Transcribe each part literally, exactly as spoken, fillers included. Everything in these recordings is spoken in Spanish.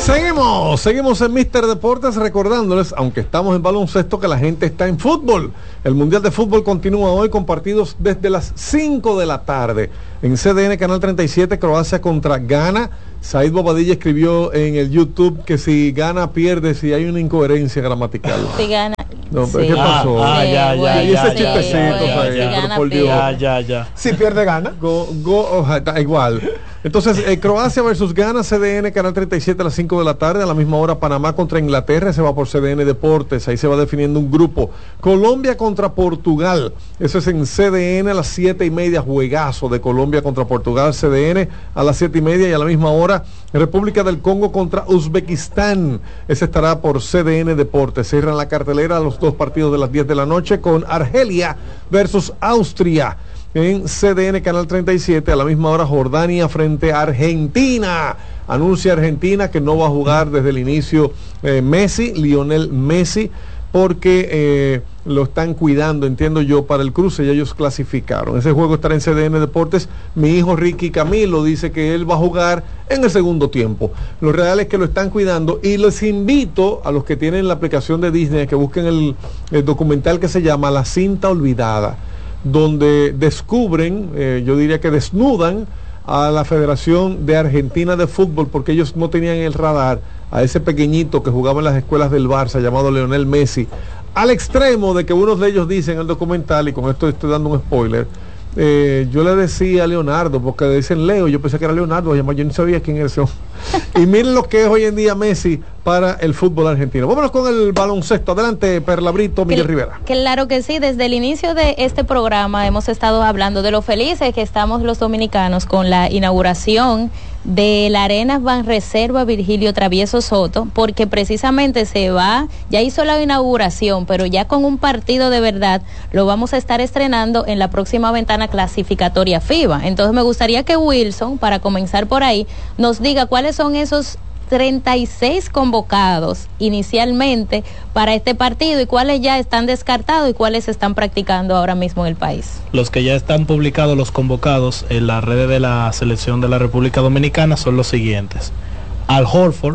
Seguimos, seguimos en míster Deportes, recordándoles, aunque estamos en baloncesto, que la gente está en fútbol. El Mundial de Fútbol continúa hoy con partidos desde las cinco de la tarde. En C D N, Canal treinta y siete, Croacia contra Ghana. Said Bobadilla escribió en el YouTube que si Ghana pierde, si hay una incoherencia gramatical. Si Ghana... No, pero sí. ¿qué pasó? Ah, ah, ya, ya, y ese ya, chistecito, ya, o sea, ya, pero ya, por Dios. ya, ya, ya. Si pierde, gana. Go, go, oh, está igual. Entonces, eh, Croacia versus Ghana, C D N, Canal treinta y siete a las cinco de la tarde. A la misma hora, Panamá contra Inglaterra, se va por C D N Deportes. Ahí se va definiendo un grupo. Colombia contra Portugal, eso es en C D N a las siete y media. Juegazo de Colombia contra Portugal, C D N a las siete y media. Y a la misma hora, República del Congo contra Uzbekistán, ese estará por C D N Deportes. Cierran la cartelera los dos partidos de las diez de la noche con Argelia versus Austria en C D N Canal treinta y siete. A la misma hora, Jordania frente a Argentina. Anuncia Argentina que no va a jugar desde el inicio eh, Messi, Lionel Messi, porque eh, lo están cuidando, entiendo yo, para el cruce, y ellos clasificaron. Ese juego estará en C D N Deportes. Mi hijo Ricky Camilo dice que él va a jugar en el segundo tiempo. Lo real es que lo están cuidando, y les invito a los que tienen la aplicación de Disney a que busquen el, el documental que se llama La Cinta Olvidada, donde descubren, eh, yo diría que desnudan a la Federación de Argentina de Fútbol, porque ellos no tenían en el radar a ese pequeñito que jugaba en las escuelas del Barça llamado Lionel Messi, al extremo de que unos de ellos dicen en el documental, y con esto estoy dando un spoiler, eh, yo le decía a Leonardo, porque dicen Leo, yo pensé que era Leonardo, yo no sabía quién era ese hombre. Y miren lo que es hoy en día Messi para el fútbol argentino. Vámonos con el baloncesto. Adelante, Perlabrito, Miguel que, Rivera. Claro que sí, desde el inicio de este programa hemos estado hablando de lo felices que estamos los dominicanos con la inauguración de la Arena Banreserva Virgilio Travieso Soto, porque precisamente se va, ya hizo la inauguración, pero ya con un partido de verdad lo vamos a estar estrenando en la próxima ventana clasificatoria FIBA. Entonces me gustaría que Wilson, para comenzar por ahí, nos diga cuáles son esos treinta y seis convocados inicialmente para este partido y cuáles ya están descartados y cuáles se están practicando ahora mismo en el país. Los que ya están publicados, los convocados en las redes de la selección de la República Dominicana son los siguientes: Al Horford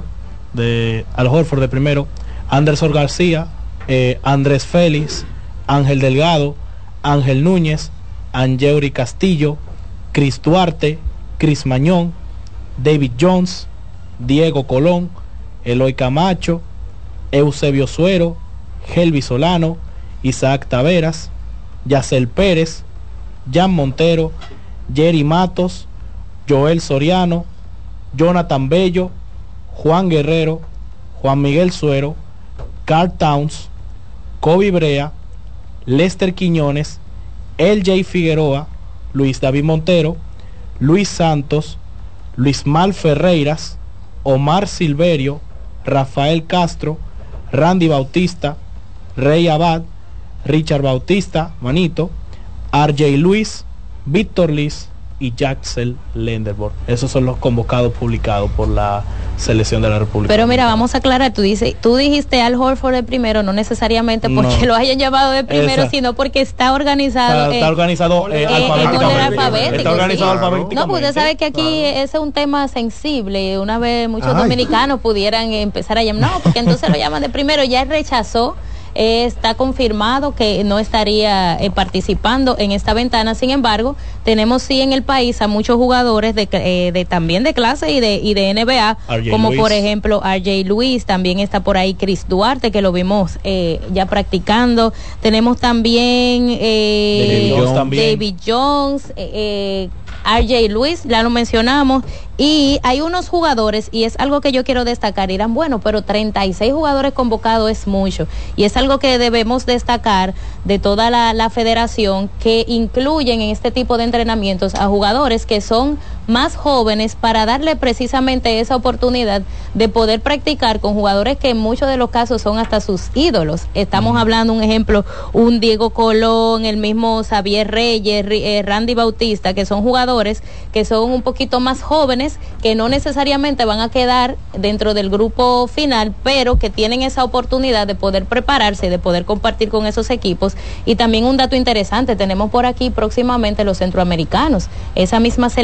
de Al Horford de primero, Anderson García, eh, Andrés Félix, Ángel Delgado, Ángel Núñez, Angeuri Castillo, Cris Duarte, Cris Mañón, David Jones, Diego Colón, Eloy Camacho, Eusebio Suero, Helvi Solano, Isaac Taveras, Yacel Pérez, Jan Montero, Jerry Matos, Joel Soriano, Jonathan Bello, Juan Guerrero, Juan Miguel Suero, Carl Towns, Kobe Brea, Lester Quiñones, L J Figueroa, Luis David Montero, Luis Santos, Luis Mal Ferreiras, Omar Silverio, Rafael Castro, Randy Bautista, Rey Abad, Richard Bautista, Manito, R J Luis, Víctor Liz y Jaxel Lenderborg. Esos son los convocados publicados por la selección de la República. Pero mira, vamos a aclarar, tú dices, tú dijiste Al Horford de primero, no necesariamente porque no lo hayan llamado de primero, esa, sino porque está organizado. Está, está organizado eh, eh, alfabéticamente. alfabético, está organizado sí. alfabéticamente. No, pues usted sabe que aquí claro, ese es un tema sensible. Una vez muchos Ay. dominicanos pudieran empezar a llamar, no, porque entonces lo llaman de primero. Ya él rechazó. Eh, está confirmado que no estaría eh, participando en esta ventana. Sin embargo, tenemos sí en el país a muchos jugadores de, eh, de también de clase y de y de N B A, como Luis. Por ejemplo R J Luis, también está por ahí Cris Duarte, que lo vimos eh, ya practicando. Tenemos también eh, David Jones, también. David Jones eh, eh, R J Luis, ya lo mencionamos, y hay unos jugadores, y es algo que yo quiero destacar, Irán, bueno, pero treinta y seis jugadores convocados es mucho, y es algo que debemos destacar de toda la, la federación, que incluyen en este tipo de entrenamientos a jugadores que son más jóvenes para darle precisamente esa oportunidad de poder practicar con jugadores que en muchos de los casos son hasta sus ídolos. Estamos mm. hablando, un ejemplo, un Diego Colón, el mismo Xavier Reyes, eh, Randy Bautista, que son jugadores que son un poquito más jóvenes, que no necesariamente van a quedar dentro del grupo final, pero que tienen esa oportunidad de poder prepararse, de poder compartir con esos equipos. Y también un dato interesante, tenemos por aquí próximamente los centroamericanos, esa misma selección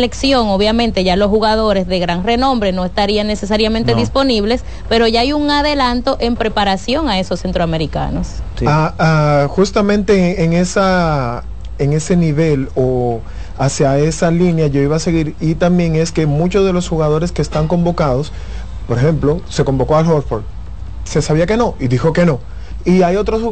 obviamente ya los jugadores de gran renombre no estarían necesariamente No. disponibles, pero ya hay un adelanto en preparación a esos centroamericanos. Sí. Ah, ah, justamente en esa en ese nivel o hacia esa línea yo iba a seguir, y también es que muchos de los jugadores que están convocados, por ejemplo, se convocó a Horford, se sabía que no y dijo que no, y hay otros jugadores